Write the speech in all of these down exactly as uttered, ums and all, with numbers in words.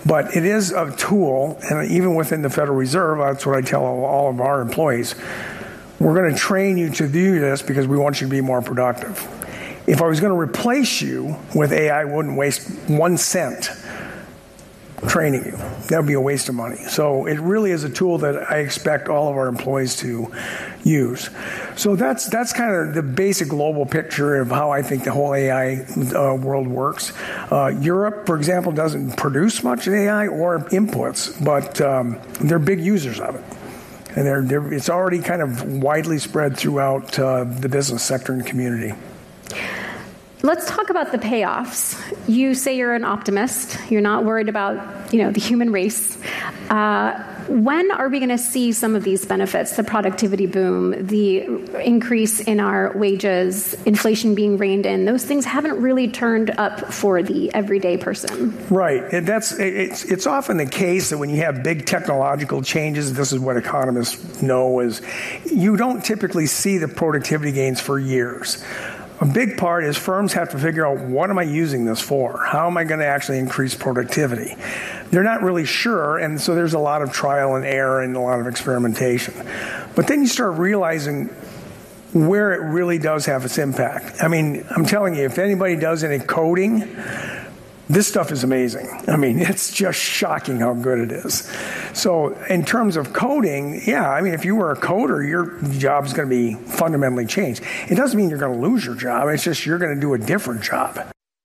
But it is a tool, and even within the Federal Reserve, that's what I tell all of our employees. We're going to train you to do this because we want you to be more productive. If I was going to replace you with A I, I wouldn't waste one cent training you. That would be a waste of money. So it really is a tool that I expect all of our employees to use. So that's that's kind of the basic global picture of how I think the whole A I uh, world works. Uh, Europe, for example, doesn't produce much A I or inputs, but um, they're big users of it. And they're, they're, it's already kind of widely spread throughout uh, the business sector and community. Let's talk about the payoffs. You say you're an optimist. You're not worried about, you know, the human race. Uh, when are we going to see some of these benefits, the productivity boom, the increase in our wages, inflation being reined in? Those things haven't really turned up for the everyday person. Right. And that's it's it's often the case that when you have big technological changes, this is what economists know, is you don't typically see the productivity gains for years. A big part is firms have to figure out, what am I using this for? How am I going to actually increase productivity? They're not really sure, and so there's a lot of trial and error and a lot of experimentation. But then you start realizing where it really does have its impact. I mean, I'm telling you, if anybody does any coding, this stuff is amazing. I mean, it's just shocking how good it is. So in terms of coding, yeah, I mean, if you were a coder, your job is going to be fundamentally changed. It doesn't mean you're going to lose your job. It's just you're going to do a different job.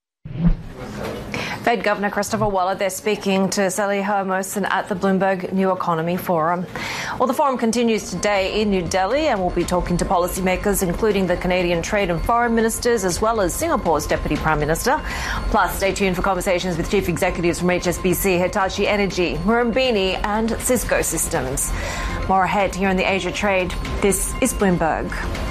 Fed Governor Christopher Waller there speaking to Sally Hermoson at the Bloomberg New Economy Forum. Well, the forum continues today in New Delhi, and we'll be talking to policymakers, including the Canadian Trade and Foreign Ministers, as well as Singapore's Deputy Prime Minister. Plus, stay tuned for conversations with chief executives from H S B C, Hitachi Energy, Murrumbeene and Cisco Systems. More ahead here in the Asia Trade. This is Bloomberg.